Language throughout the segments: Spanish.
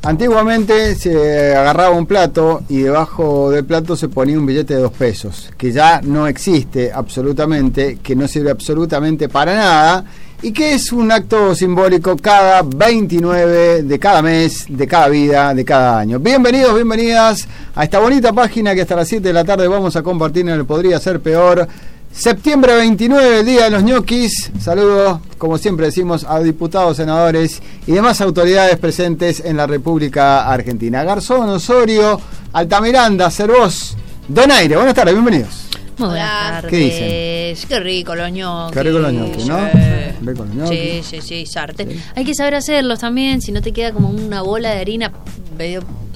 Antiguamente se agarraba un plato y debajo del plato se ponía un billete de 2 pesos, que ya no existe absolutamente, que no sirve absolutamente para nada y que es un acto simbólico cada 29 de cada mes, de cada vida, de cada año. Bienvenidos, bienvenidas a esta bonita página que hasta las 7 de la tarde vamos a compartir en el Podría Ser Peor. Septiembre 29, el Día de los Ñoquis. Saludos, como siempre decimos, a diputados, senadores y demás autoridades presentes en la República Argentina. Garzón, Osorio, Altamiranda, Cervós, Donaire. Buenas tardes, bienvenidos. Muy buenas tardes. ¿Qué dicen? Qué rico los ñoquis. Qué rico los ñoquis, ¿no? Rico los ñoquis. Sí, sartén. Sí. Hay que saber hacerlos también, si no te queda como una bola de harina medio...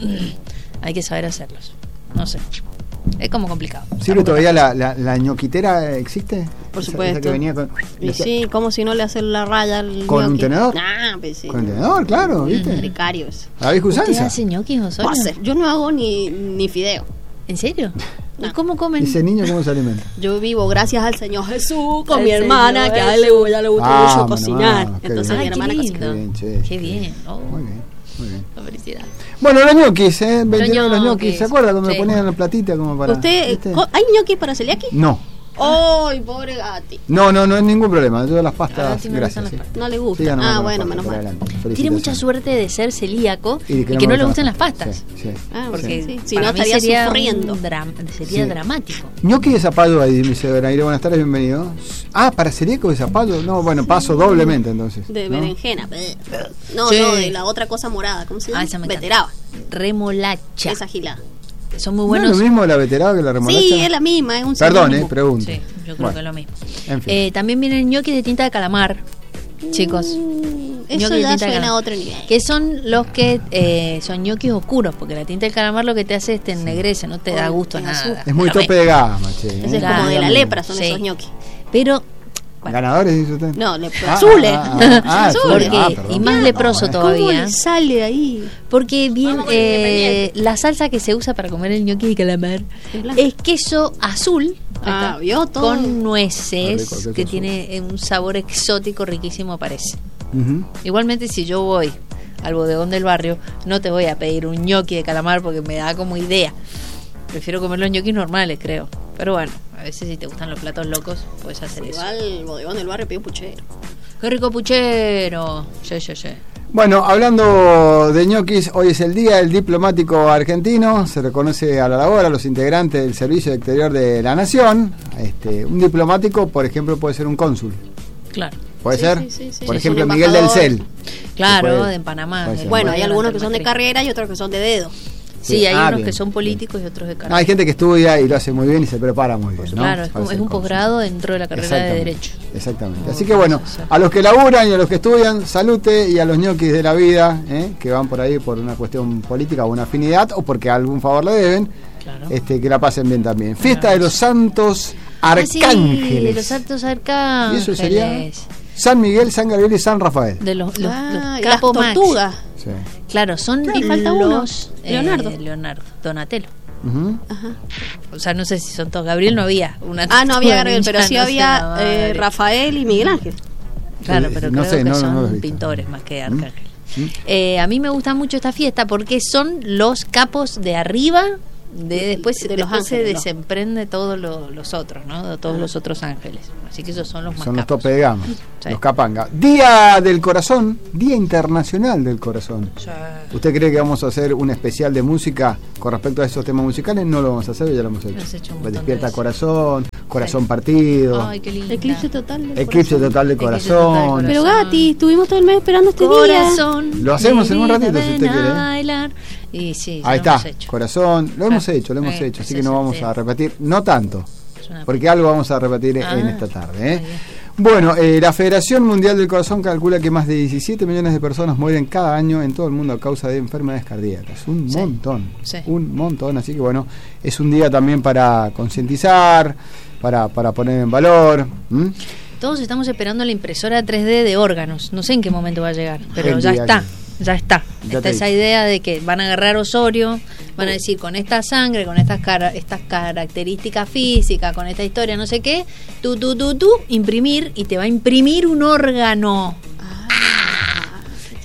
Hay que saber hacerlos. No sé. Es como complicado. ¿Sirve todavía la ñoquitera? ¿Existe? Por supuesto. Esa que venía con... Y sí, como si no le hacen la raya al ¿Con ñoqui? un tenedor? Nah, pues sí. Con un tenedor, claro, ¿viste? Precarios. ¿La vieja ¿Usted usanza? hace ñoquis o solo? Yo no hago ni fideo. ¿En serio? No. ¿Y cómo comen? ¿Ese niño cómo se alimenta? Yo vivo gracias al Señor Jesús con Al mi hermana, Señor que a él le gusta mucho cocinar. qué Entonces bien. mi hermana Qué cocina. lindo. Qué bien, che. Qué bien. Oh, Muy bien, muy bien. felicidad. Bueno, los ñoquis, 29 de los ñoquis. ñoquis. ¿Se acuerdan cuando Sí. le ponían la platita como para...? ¿Usted, ¿viste? hay ñoqui para celiaki? No. ¡Ay, pobre gati! No es ningún problema. Yo las pastas, sí me gracias. gustan Sí. las pastas. No le gusta. Sigan nomás con las Bueno, pastas, menos por mal. adelante. Tiene Felicitaciones. mucha suerte de ser celíaco y que no le gustan gusten las pastas. Sí. Porque sí. Si para no mí estaría sería sufriendo. Sería Sí. dramático. Ñoqui de zapallo ahí, me dice Donaire. Buenas tardes, bienvenido. Ah, ¿para celíaco de zapallo? No, bueno, paso doblemente entonces. De ¿no? berenjena. No, Sí. de la otra cosa morada. ¿Cómo se llama? Esa me encanta. Veteraba. Remolacha. Esa gilada. Son muy ¿No buenos. es lo mismo la veterada que la remolacha? Sí, es la misma. Es un Perdón, sinónimo. pregunto. Sí, yo creo Bueno, que es lo mismo. en fin. También vienen ñoquis de tinta de calamar, chicos. Eso Ñoquis de ya tinta de suena a calamar. otro nivel. Que son los que son ñoquis oscuros, porque la tinta del calamar lo que te hace es te ennegrece, no te da gusto es nada. azul. Es muy Pero tope de gama, che. Ese es Claro. como de la lepra, son Sí. esos ñoquis. Pero bueno, ¿Ganadores, dice usted? No, lepra. azules. Azules. Porque perdón. y más leproso ¿Cómo todavía. le sale ahí? Porque bien Vamos con Independiente. la salsa que se usa para comer el ñoqui de calamar Es blanca. es queso azul. Ah, acá, vio todo. con Qué nueces, rico, queso que azul. tiene un sabor exótico riquísimo parece. Ujú. Igualmente si yo voy al bodegón del barrio no te voy a pedir un ñoqui de calamar porque me da como idea. Prefiero comer los ñoquis normales, creo. Pero bueno, a veces si te gustan los platos locos puedes hacer eso. Igual el bodegón del barrio pide un puchero. ¡Qué rico puchero! Sí. Bueno, hablando de ñoquis, hoy es el Día del Diplomático Argentino. Se reconoce a la labor a los integrantes del Servicio Exterior de la Nación. Un diplomático, por ejemplo, puede ser un cónsul. Claro. ¿Puede Sí, ser? sí. Por Es ejemplo, un Miguel del embajador. Cel. Claro, puede- de Panamá. puede ser. Bueno, hay Puede algunos que levantar son de mascarilla. carrera y otros que son de dedo. Sí, hay unos bien, que son bien. políticos y otros de carrera. No, hay gente que estudia y lo hace muy bien y se prepara muy bien, ¿no? Claro, es, Para ser un cónsul. posgrado dentro de la carrera de Exactamente, Derecho. Exactamente. Oh, Así que bueno, sí. a los que laburan y a los que estudian, salute, y a los ñoquis de la vida, que van por ahí por una cuestión política o una afinidad o porque algún favor le deben, Claro. que la pasen bien también. Fiesta de los Santos Arcángeles. Sí, de los santos arcángeles. ¿Y eso sería? San Miguel, San Gabriel y San Rafael. De los y las capos máximos. tortugas. Sí. Claro, son Y falta uno, los Leonardo. Leonardo, Donatello. Ujú. Ajá. O sea, no sé si son todos. Gabriel no había. No había Gabriel, pero sí no sé, había madre. Rafael y Miguel Ángel. Claro, Sí, pero no creo sé, que no son los he visto. pintores más que arcángeles. A mí me gusta mucho esta fiesta porque son los capos de arriba. Después De los después se ángeles, ¿no? desprende todos los otros, ¿no? De todos los otros ángeles. Así que esos son los más Son los capos. tope de gama, Sí. los capanga. Día del Corazón, Día Internacional del Corazón. Sí. ¿Usted cree que vamos a hacer un especial de música con respecto a esos temas musicales? No lo vamos a hacer, ya lo hemos hecho. Lo has hecho un Pues montón de Despierta veces. Corazón, Corazón Sí. Partido, Ay, qué lindo. Eclipse total. del Eclipse corazón. Total de Eclipse Total de Corazón. Corazón. Pero Gati, estuvimos todo el mes esperando este día. Corazón. Lo hacemos en un mi vida, ratito, si usted ven a quiere. bailar. Y sí, Ahí ya lo está, hemos hecho. Corazón, lo hemos hecho, Sí, así sí, que no sí, vamos sí. a repetir, no tanto, Es una- porque algo vamos a repetir Ah, en esta tarde. muy bien. Bueno, la Federación Mundial del Corazón calcula que más de 17 millones de personas mueren cada año en todo el mundo a causa de enfermedades cardíacas. Un Sí. montón, Sí. un montón. Así que bueno, es un día también para concientizar, para poner en valor. ¿m? Todos estamos esperando la impresora 3D de órganos. No sé en qué momento va a llegar, pero El ya día está. que- Ya está. Ya Está te esa dije. idea de que van a agarrar Osorio, van a decir con esta sangre, con estas características físicas, con esta historia, no sé qué, tú, imprimir, y te va a imprimir un órgano.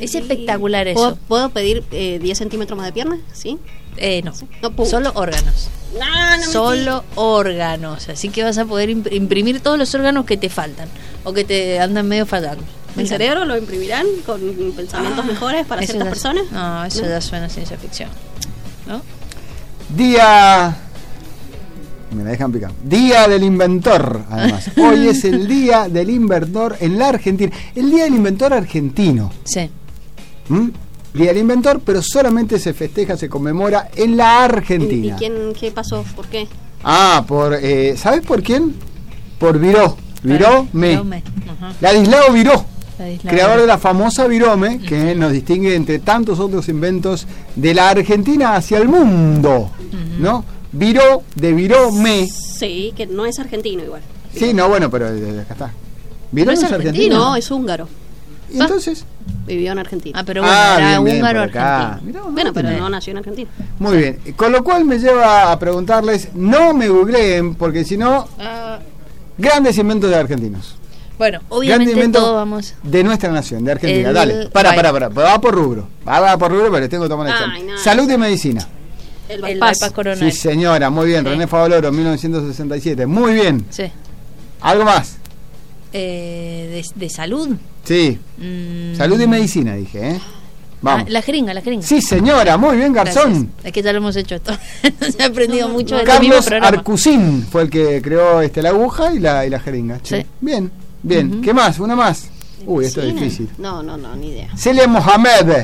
Es espectacular ¿Puedo, eso. ¿Puedo pedir 10 centímetros más de pierna? ¿Sí? No, No puedo. solo órganos. No Solo órganos. Así que vas a poder imprimir todos los órganos que te faltan o que te andan medio faltando. Me ¿El encanta. cerebro lo imprimirán con pensamientos mejores para Eso ciertas ya- personas? No, eso ya suena a ciencia ficción. ¿No? Día... Me la dejan picar. Día del inventor, además. Hoy es el Día del Inventor en la Argentina. El Día del Inventor argentino. Sí. ¿Mm? Día del Inventor, pero solamente se festeja, se conmemora en la ¿Y Argentina. qué pasó? ¿Por qué? ¿Sabes por quién? Por Viró. Virome. Virome. Ajá. Ladislao Viró, Ladislao creador Viró. de la famosa Virome, que nos distingue entre tantos otros inventos de la Argentina hacia el mundo, ¿no? Viró, de Virome. Sí, que no es argentino igual. Sí, no, bueno, pero acá está. Viró ¿No no es es argentino. argentino? No, es húngaro. ¿Y entonces? Vivió en Argentina. Ah, pero bueno, era bien, húngaro por acá. argentino. Mirá, Bueno, pero tenés. no nació en Argentina. Muy bien, con lo cual me lleva a preguntarles, no me googleen, porque si no, grandes inventos de argentinos. Bueno, Grandes obviamente inventos todos vamos. de nuestra nación, de Argentina. El- Dale, para, va por rubro. Va por rubro, pero les tengo que tomar el Ay, examen. no. Salud y medicina. El El bypass. bypass coronal. Sí, señora, muy bien. Sí. René Favaloro, 1967. Muy bien. Sí. ¿Algo más? De salud. Sí. Mm. Salud y medicina, dije, ¿eh? Vamos. La jeringa. Sí, señora, muy bien, Garzón. Gracias. Es que ya lo hemos hecho esto. Se ha aprendido mucho de este mismo Carlos programa. Arcusín fue el que creó la aguja y la jeringa. Sí. Bien, bien. Ujú. ¿Qué más? Una más. Uy, esto es Medicina. difícil. No, ni idea. Celia Mohamed. ¿Eh?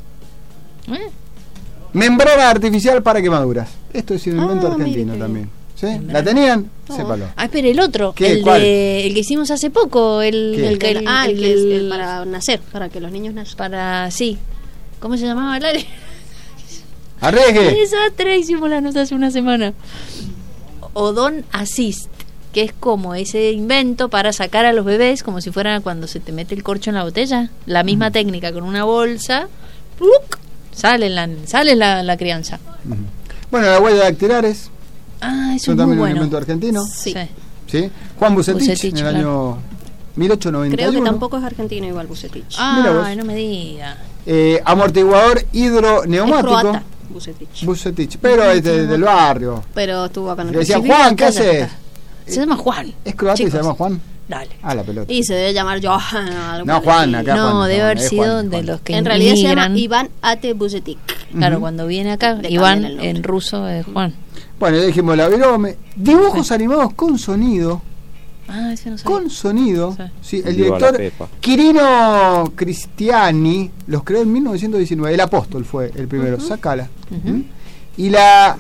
Membrana artificial para quemaduras. Esto es un invento mire argentino qué también. ¿Sí? Membrana. ¿La tenían? No. Sépalo. Ah, espera, el otro. ¿Qué? El ¿Cuál? que hicimos hace poco. ¿Qué? El que el para nacer, para que los niños nazcan. para. Sí. ¿Cómo se llamaba el área? ¡Qué ¡Arriesgue! desastre! Hicimos la nota hace una semana. Odon Assist, que es como ese invento para sacar a los bebés, como si fuera cuando se te mete el corcho en la botella. La misma técnica, con una bolsa. ¡Pluc! Sale la crianza. Ujú. Bueno, la huella dactilares. Ah, eso Son es muy también un bueno. invento argentino. Sí. ¿Sí? Juan Bucetich, Bucetich, en el claro. año 1891. Creo que tampoco es argentino igual Bucetich. Mira vos. Ay, no me diga. Amortiguador Es hidroneumático. croata, Bucetich. Bucetich, pero es del barrio. Pero estuvo acá en Le decía, Si vive Juan, ¿qué acá, ya haces? está. Se llama Juan. ¿Es croata y se Chicos, llama Juan? Dale. Ah, la pelota. Y se debe llamar Johan. algo No, por Juan, el acá. estilo. No, Juan, debe no, haber es sido Juan, de Juan. los que En realidad se llama inmigran. Iván Ate Bucetic. Claro, Ujú. cuando viene acá, Le Iván cambian el nombre. en ruso es Juan. Bueno, ya dijimos la virome. Dibujos animados con sonido. Ah, ese no sabía. Con sonido. Sí. Sí, el Viva la director Pepa. Quirino Cristiani los creó en 1919. El Apóstol fue el primero. Sacala. Ujú. ¿Mm? Y la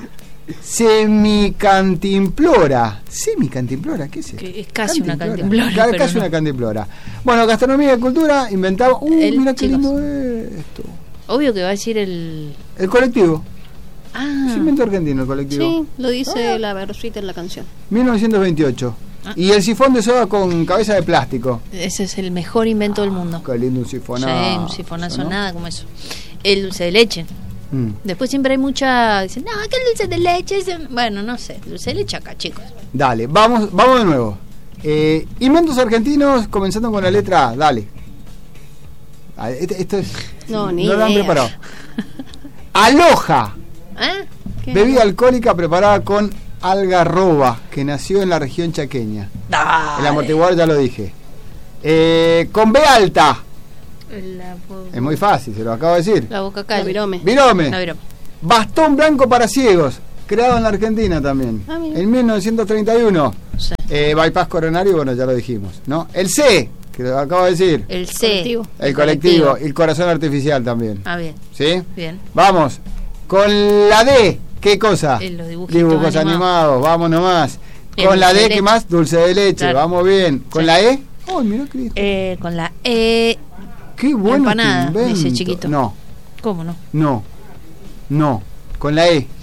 semicantimplora. ¿Semicantimplora? ¿Qué es eso? Que es casi una cantimplora, Claro, pero casi no. una cantimplora. Bueno, gastronomía y cultura inventaba. Mira qué chicos. lindo esto. Obvio que va a decir el. El colectivo. Ah, Es invento argentino el colectivo. Sí, lo dice la versita en la canción. 1928. Ah. Y el sifón de soda con cabeza de plástico. ese es el mejor invento del mundo. Qué lindo un sifonazo. Sí, un sifonazo, ¿no? nada como eso. El dulce de leche. Mm. Después siempre hay mucha. Dicen, no, que el dulce de leche es. Bueno, no sé. Dulce de leche acá, chicos. Dale, vamos de nuevo. Inventos argentinos, comenzando con la letra A. Dale. Ah, esto es. No, ni lo han idea. preparado. Aloja. ¿Eh? ¿Qué? Bebida alcohólica preparada con algarroba, que nació en la región chaqueña. Dale. El amortiguador ya lo dije. Con B alta. Es muy fácil, se lo acabo de decir. La boca La calle. virome. Virome. La virome. Bastón blanco para ciegos, creado en la Argentina también. Ah, mira. En 1931. Sí. Bypass coronario, bueno, ya lo dijimos, ¿no? El C, que lo acabo de decir. El C. Colectivo. El colectivo. Y el corazón artificial también. Ah, bien. ¿Sí? Bien. Vamos. Con la D, ¿qué cosa? Los dibujitos Dibujos animados, vamos nomás. El Con la dulce D, de ¿qué leche. más? Dulce de leche, Claro. vamos bien. Con Sí. la E, ¡oh, mira qué lindo! Con la E. ¡Qué bueno empanada, este invento! dice chiquito. No, ¿Cómo no? no. Con la E.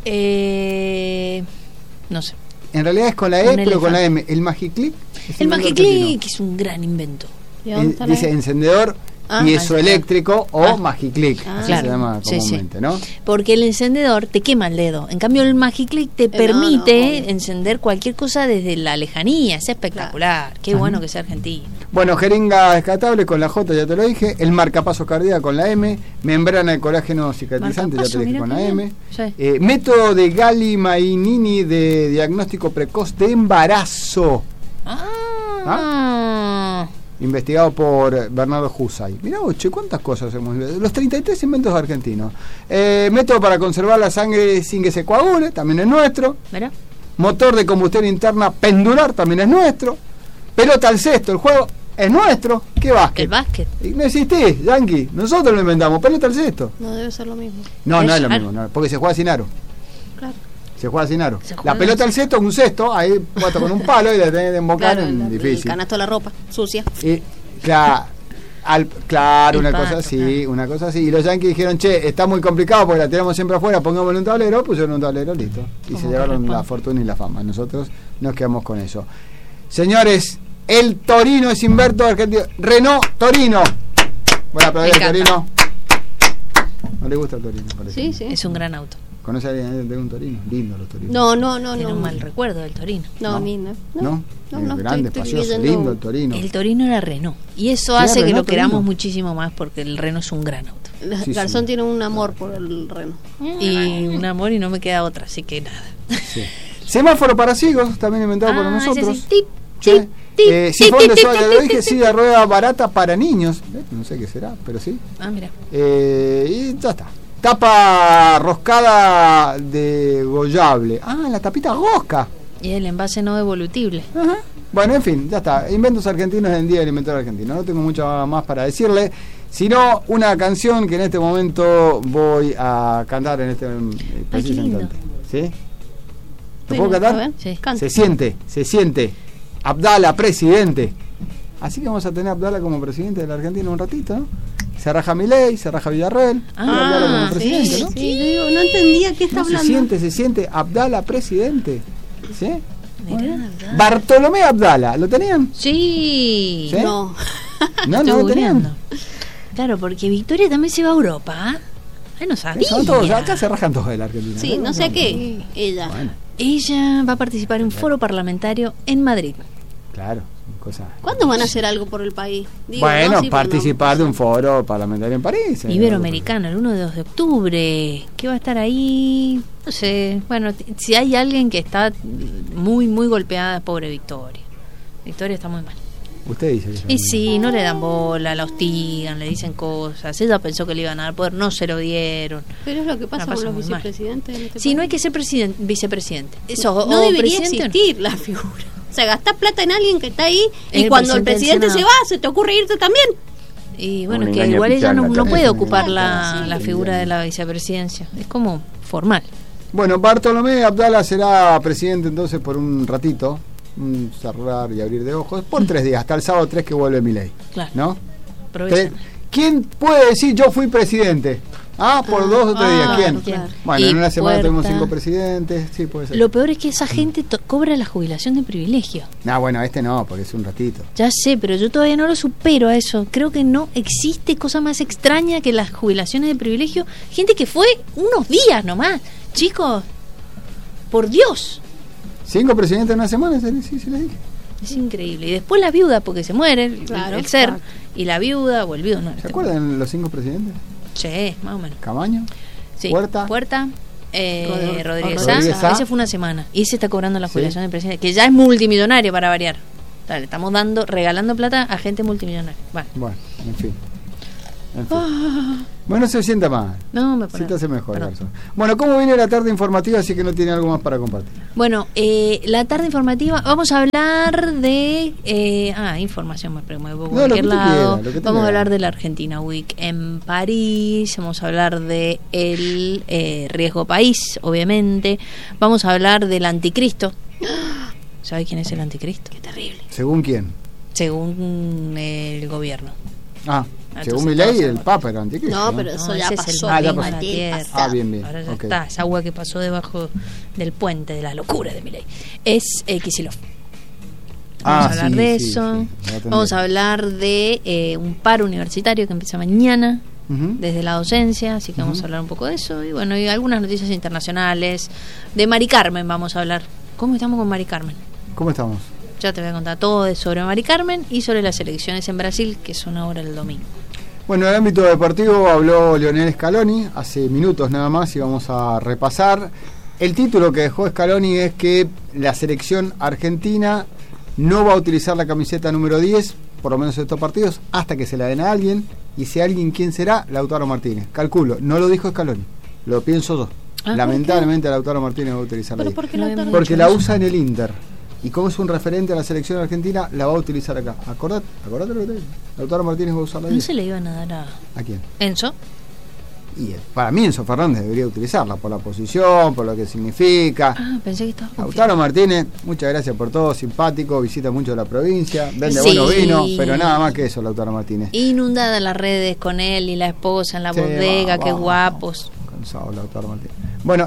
No sé. En realidad es con la E, Un pero con la elefante. M. El Magiclick. es El un invento Magiclick es un gran invento. ¿Y dónde está la Dice E? encendedor Ah, piezoeléctrico o Ah. Magiclick, Ah. así Claro. se llama Sí, comúnmente, ¿no? Porque el encendedor te quema el dedo. En cambio, el Magiclick te no, permite obvio. encender cualquier cosa desde la lejanía. Es espectacular. Qué bueno que sea argentino. Bueno, jeringa descartable con la J, ya te lo dije. El marcapaso cardíaco con la M. Membrana de colágeno cicatrizante, ya te lo dije, con la M. Sí. Método de Galli-Mainini de diagnóstico precoz de embarazo. Investigado por Bernardo Husay. Mirá, che, cuántas cosas hemos visto. Los 33 inventos argentinos. Método para conservar la sangre sin que se coagule, también es nuestro. ¿Verdad? Motor de combustión interna pendular, también es nuestro. Pelota al cesto, el juego es nuestro. ¿Qué básquet? El básquet. No existís, Yankee. Nosotros lo inventamos. Pelota al cesto. No debe ser lo mismo. No es lo mismo, no, porque se juega sin aro. Claro. Se juega sin aro. Se juega La pelota al cesto es un cesto, ahí puesto con un palo y la tenés de embocar Claro, en el difícil. canasto de la ropa, sucia. Y, claro, El una pato, cosa así, claro. una cosa así. Y los Yankees dijeron, che, está muy complicado porque la tiramos siempre afuera, pongámosle un tablero, pusieron un tablero, listo. Y se llevaron la fortuna y la fama. Nosotros nos quedamos con eso. Señores, el Torino es invento argentino. Renault Torino. Voy a aplaudir al Torino. ¿No le gusta el Torino? Parece. Sí, sí. Es un gran auto. ¿Conoce a alguien de un Torino? Lindo los Torinos. No. Tiene un mal recuerdo del Torino. No, No. ni no. ¿No? Grande, estoy espacioso, leyendo- lindo el Torino. El Torino era Renault. Y eso Sí, hace que Renault lo queramos Torino. muchísimo más porque el Renault es un gran auto. Sí, Garzón sí. tiene un amor por el reno. Y un amor y no me queda otra, así que nada. Sí. Semáforo para ciegos, también inventado por nosotros. ese sí. Tip, Sí. tip, tip, Sifón tip, de tip, soda, ya tip, lo tip, dije, tip, silla de rueda barata para niños. No sé qué será, pero sí. Mira. Y ya está. Tapa roscada degollable. La tapita rosca. Y el envase no devolutible. Ajá. Bueno, en fin, ya está. Inventos argentinos en Día del Inventor Argentino. No tengo mucho más para decirle, sino una canción que en este momento voy a cantar en este preciso qué lindo. instante. ¿Sí? ¿Lo Bueno, puedo a cantar? ver, Sí. canta. Se siente. Abdala, presidente. Así que vamos a tener a Abdala como presidente de la Argentina un ratito, ¿no? Se raja Milei, se raja Villarreal. Abdala como presidente, sí, ¿no? sí, yo digo, no entendía qué está No, hablando. se siente Abdala, presidente. ¿Sí? Mirá, Bartolomé Abdala, ¿lo tenían? Sí. ¿Sí? No. No, Estoy no lo googleando. tenían. Claro, porque Victoria también se va a Europa. Ay, no sabía. Son todos, acá se rajan todos de la Argentina. Sí, no sé a qué. Ella. Bueno, Ella va a participar en un foro parlamentario en Madrid. claro, cosa. ¿Cuándo van a hacer algo por el país? Digo, Bueno, ¿no? Sí, participar de un foro parlamentario en París. Iberoamericano, el 1 y 2 de octubre. ¿Qué va a estar ahí? No sé. Bueno, si hay alguien que está muy, muy golpeada, es pobre Victoria. Victoria está muy mal. Usted dice que Y sí, no le dan bola, la hostigan, le dicen cosas. Ella pensó que le iban a dar poder, no se lo dieron. Pero es lo que pasa La con pasa los muy mal. vicepresidentes en este Sí, no hay país. que ser vicepresidente. Eso, No o debería presidente o no. existir la figura. O sea, gastás plata en alguien que está ahí y El cuando el presidente presidente del se Senado. va, se te ocurre irte también. Y bueno, Un que engaño igual ella pichanga no también. puede Es un ocupar engaño, la sí, figura sí. de la vicepresidencia. Es como formal. Bueno, Bartolomé Abdala será presidente entonces por un ratito, un cerrar y abrir de ojos, por 3 días, hasta el sábado 3 que vuelve Milei. Claro. ¿No? Aprovechen. ¿Quién puede decir yo fui presidente? Por 2 o 3 días. ¿Quién? claro. Bueno, Y en una semana Puerta. tenemos 5 presidentes. Sí, puede ser. Lo peor es que esa gente cobra la jubilación de privilegio. No, bueno, este no, porque es un ratito. Ya sé, pero yo todavía no lo supero a eso. Creo que no existe cosa más extraña que las jubilaciones de privilegio. Gente que fue unos días nomás. Chicos, por Dios. 5 presidentes en una semana, sí, sí les dije. Es increíble. Y después la viuda, porque se muere Claro, el ser. claro. Y la viuda o el viudo, no. ¿Se acuerdan los 5 presidentes? Sí, más o menos. Camaño, Sí. Puerta, Rodríguez Rodríguez Sá. Sá. Ese fue una semana. Y ese está cobrando la Sí. jubilación de presidente, que ya es multimillonario para variar. Dale, estamos regalando plata a gente multimillonaria. Bueno, Bueno, en fin. Bueno, se sienta mal. no me pone. Siéntase mejor, Perdón. Garzón. Bueno, ¿cómo viene la tarde informativa? Así que no tiene algo más para compartir. Bueno, la tarde informativa, vamos a hablar de... información, me voy por No, lo cualquier que tú lado. quieras, lo que tú Vamos a quieras. hablar de la Argentina Week en París, vamos a hablar de el riesgo país, obviamente. Vamos a hablar del anticristo. ¿Sabe quién es el anticristo? Qué terrible. ¿Según quién? Según el gobierno. Según Entonces, mi ley, todos el Papa era anticristo. No, pero eso No, ya ese es el pasó. Ah, ya mismo pasó. de la tierra. Ah, bien. Ahora ya Ok. está, esa agua que pasó debajo del puente de la locura de Milei. Es Kicillof. Vamos a hablar de eso. Vamos a hablar de un paro universitario que empieza mañana desde la docencia, así que vamos a hablar un poco de eso. Y bueno, y algunas noticias internacionales. De Mari Carmen vamos a hablar. ¿Cómo estamos con Mari Carmen? ¿Cómo estamos? Ya te voy a contar todo sobre Mari Carmen y sobre las elecciones en Brasil, que son ahora el domingo. Bueno, en el ámbito deportivo habló Lionel Scaloni hace minutos nada más y vamos a repasar. El título que dejó Scaloni es que la selección argentina no va a utilizar la camiseta número 10, por lo menos en estos partidos, hasta que se la den a alguien. Y si alguien, ¿quién será? Lautaro Martínez. Calculo, no lo dijo Scaloni, lo pienso yo. Lamentablemente Lautaro Martínez va a utilizar la 10. ¿Por qué Lautaro? Porque la usa en el Inter. Y como es un referente a la selección argentina, la va a utilizar acá. Acordate lo que te digo. Lautaro Martínez va a usar la 10. ¿No se le iban a dar ¿A quién? Enzo? Y para mí Enzo Fernández debería utilizarla por la posición, por lo que significa. Pensé que estaba Lautaro Martínez, muchas gracias por todo, simpático, visita mucho la provincia, vende Sí. buenos vinos, pero nada más que eso, Lautaro Martínez. Inundada las redes con él y la esposa en la Sí, bodega, qué vamos. guapos. Cansado Lautaro Martínez. Bueno,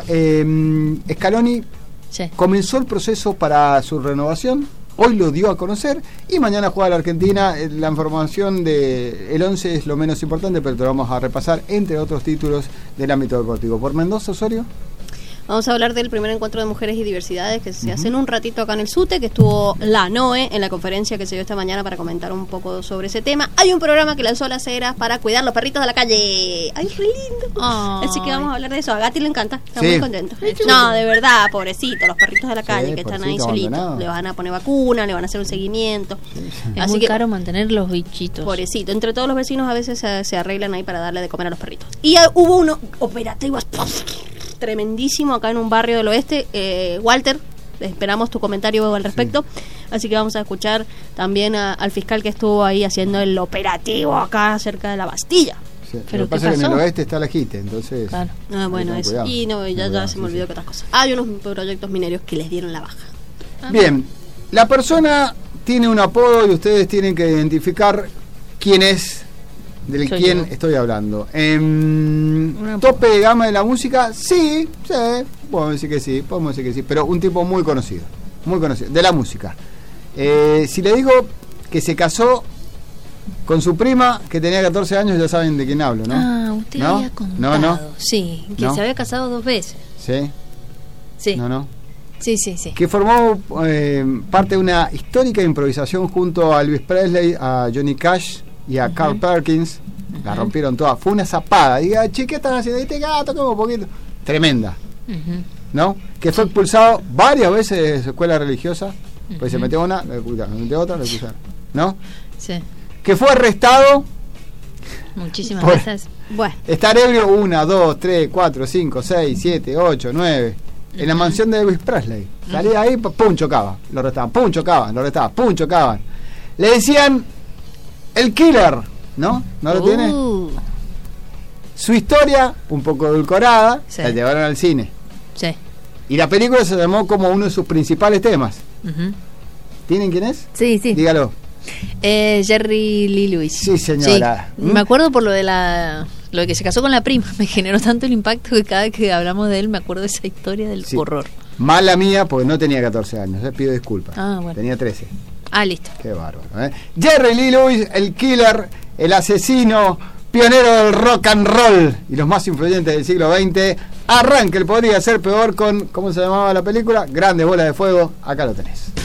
Scaloni Sí. comenzó el proceso para su renovación, hoy lo dio a conocer y mañana juega la Argentina. La información de el 11 es lo menos importante, pero te lo vamos a repasar entre otros títulos del ámbito deportivo. Por Mendoza, Osorio. Vamos a hablar del primer encuentro de mujeres y diversidades que se hace en un ratito acá en el SUTE, que estuvo la NOE en la conferencia que se dio esta mañana para comentar un poco sobre ese tema. Hay un programa que lanzó las Heras para cuidar los perritos de la calle. ¡Ay, re lindo! Ay. Así que vamos a hablar de eso. A Gati le encanta, está Sí. muy contento. No, de verdad, pobrecito, los perritos de la calle Sí, que están ahí pobrecito, solitos. abandonado. Le van a poner vacuna, le van a hacer un seguimiento. Es Así muy que, caro mantener los bichitos. pobrecito, entre todos los vecinos a veces se arreglan ahí para darle de comer a los perritos. Y hubo uno operativo tremendísimo acá en un barrio del oeste. Walter, esperamos tu comentario al respecto. Así que vamos a escuchar también al fiscal que estuvo ahí haciendo el operativo acá cerca de la Bastilla. Sí, ¿Pero lo que pasa qué es que en pasó? el oeste está la JITE, entonces. Claro. Ah, bueno, Ten eso. cuidado. Y no, Ten ya cuidado, se me sí, olvidó sí. que otras cosas. Hay unos proyectos mineros que les dieron la baja. Bien, la persona tiene un apodo y ustedes tienen que identificar quién es, del Soy quién yo. estoy hablando. Un Tope de gama de la música, sí, podemos decir que sí, pero un tipo muy conocido, de la música. Si le digo que se casó con su prima, que tenía 14 años, ya saben de quién hablo, ¿no? Usted ¿No? había contado. No. Sí, que ¿No? se había casado 2 veces. Sí, Sí. no. Sí. Que formó parte de una histórica improvisación junto a Elvis Presley, a Johnny Cash y a Carl Perkins. La rompieron todas. Fue una zapada. Diga, che, ¿qué están haciendo? Este gato, como un poquito. Tremenda, ¿no? Que fue expulsado varias veces de su escuela religiosa. Pues se metió una, lo expulsaron. Se metió otra, lo expulsaron. ¿No? Sí. Que fue arrestado Muchísimas Por- veces. Bueno, estar ebrio 1, 2, 3, 4, 5, 6, 7, 8, 9. En la mansión de Elvis Presley. Salía ahí, pum, chocaba. Lo arrestaban, pum, chocaban, lo arrestaban, pum, chocaban. Le decían el killer, ¿no? ¿No lo tiene? Su historia, un poco edulcorada, Sí. la llevaron al cine. Sí. Y la película se llamó como uno de sus principales temas. Ujú. ¿Tienen quién es? Sí. Dígalo. Jerry Lee Lewis. Sí, señora. Sí. Me acuerdo por lo de que se casó con la prima. Me generó tanto el impacto que cada vez que hablamos de él me acuerdo de esa historia del Sí. horror. Mala mía, porque no tenía 14 años. Les pido disculpas. Ah, bueno. Tenía 13. Listo. Qué bárbaro, ¿eh? Jerry Lee Lewis, el killer, el asesino, pionero del rock and roll y los más influyentes del siglo XX. Arranca el Podría Ser Peor con, ¿cómo se llamaba la película? Grandes Bolas de Fuego. Acá lo tenés.